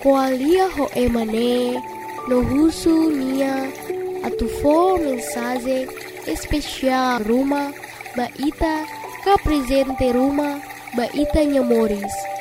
Koalia ho emane no husu nia atufo mensagem especial Ruma baita ka presente Ruma baita nyamores